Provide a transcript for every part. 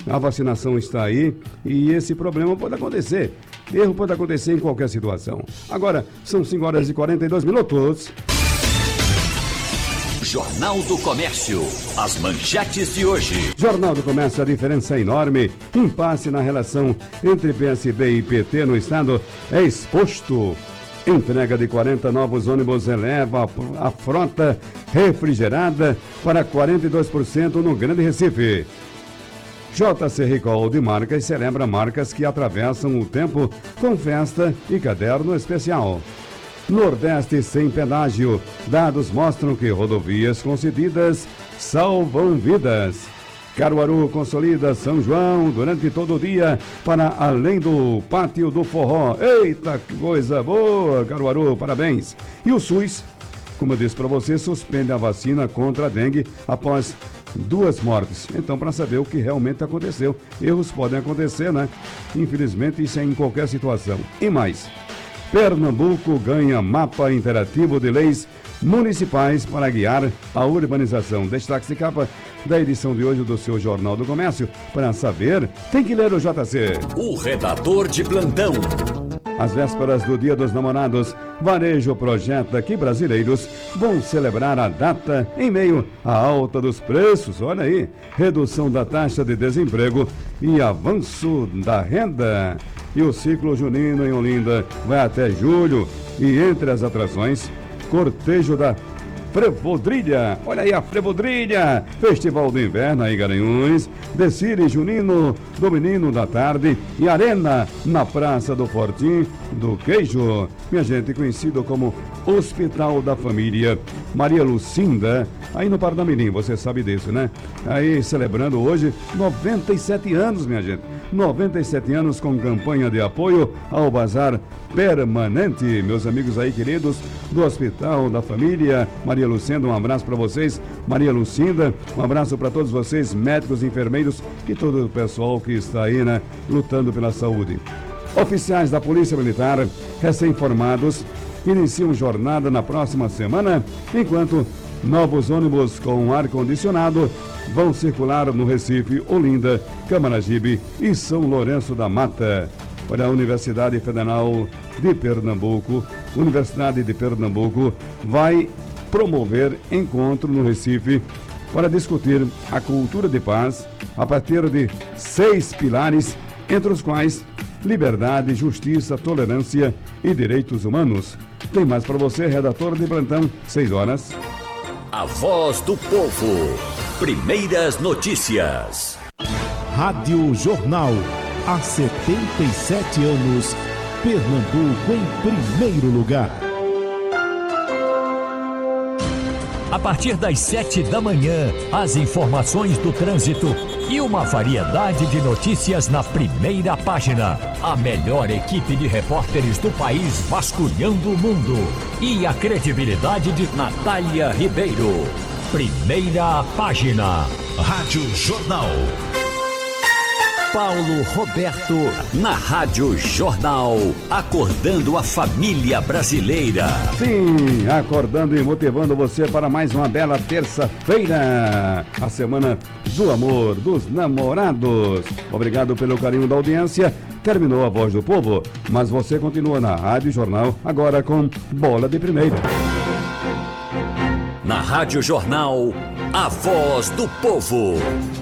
A vacinação está aí e esse problema pode acontecer. Erro pode acontecer em qualquer situação. Agora, são 5 horas e 42 minutos. Jornal do Comércio. As manchetes de hoje. Jornal do Comércio, a diferença é enorme. Impasse na relação entre PSB e PT no estado é exposto. Entrega de 40 novos ônibus eleva a frota refrigerada para 42% no Grande Recife. JC Recall de Marcas celebra marcas que atravessam o tempo com festa e caderno especial. Nordeste sem pedágio. Dados mostram que rodovias concedidas salvam vidas. Caruaru consolida São João durante todo o dia para além do Pátio do Forró. Eita, que coisa boa, Caruaru, parabéns. E o SUS, como eu disse para você, suspende a vacina contra a dengue após 2 mortes. Então, para saber o que realmente aconteceu, erros podem acontecer, né? Infelizmente, isso é em qualquer situação. E mais, Pernambuco ganha mapa interativo de leis municipais para guiar a urbanização. Destaque de capa da edição de hoje do seu Jornal do Comércio. Para saber, tem que ler o JC. O redator de plantão. Às vésperas do Dia dos Namorados, Varejo projeta que brasileiros vão celebrar a data em meio à alta dos preços. Olha aí, redução da taxa de desemprego e avanço da renda. E o ciclo junino em Olinda vai até julho. E entre as atrações, cortejo da Frevodrilha. Olha aí a Frevodrilha. Festival do Inverno em Garanhuns. Desfile junino do Menino da Tarde e Arena na Praça do Fortim do Queijo. Minha gente, conhecido como Hospital da Família Maria Lucinda, aí no Parnamirim, você sabe disso, né? Aí celebrando hoje 97 anos, minha gente. 97 anos com campanha de apoio ao Bazar Permanente. Meus amigos aí queridos do Hospital da Família Maria Lucinda, um abraço para vocês, Maria Lucinda, um abraço para todos vocês, médicos, enfermeiros e todo o pessoal que está aí, né, lutando pela saúde. Oficiais da Polícia Militar, recém-formados, iniciam jornada na próxima semana, enquanto novos ônibus com ar-condicionado vão circular no Recife, Olinda, Camaragibe e São Lourenço da Mata. Para a Universidade Federal de Pernambuco, vai promover encontro no Recife para discutir a cultura de paz a partir de 6 pilares, entre os quais liberdade, justiça, tolerância e direitos humanos. Tem mais para você, redator de plantão, 6 horas. A Voz do Povo. Primeiras notícias. Rádio Jornal. Há 77 anos, Pernambuco em primeiro lugar. A partir das 7 da manhã, as informações do trânsito e uma variedade de notícias na primeira página. A melhor equipe de repórteres do país vasculhando o mundo. E a credibilidade de Natália Ribeiro. Primeira página. Rádio Jornal. Paulo Roberto, na Rádio Jornal, acordando a família brasileira. Sim, acordando e motivando você para mais uma bela terça-feira, a semana do amor, dos namorados. Obrigado pelo carinho da audiência. Terminou a Voz do Povo, mas você continua na Rádio Jornal, agora com Bola de Primeira. Na Rádio Jornal, a Voz do Povo.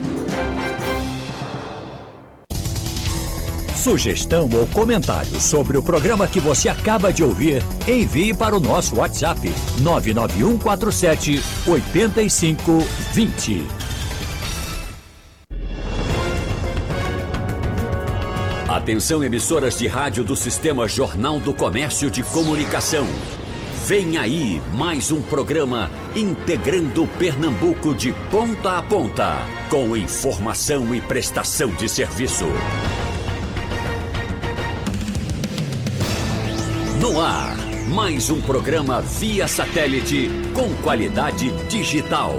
Sugestão ou comentário sobre o programa que você acaba de ouvir, envie para o nosso WhatsApp 99147-8520. Atenção, emissoras de rádio do Sistema Jornal do Comércio de Comunicação. Vem aí mais um programa integrando Pernambuco de ponta a ponta, com informação e prestação de serviço. No ar, mais um programa via satélite com qualidade digital.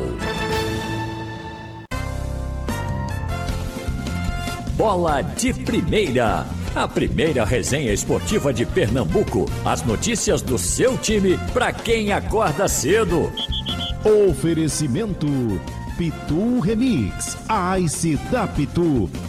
Bola de Primeira, a primeira resenha esportiva de Pernambuco. As notícias do seu time para quem acorda cedo. Oferecimento Pitu Remix, a Ice da Pitu.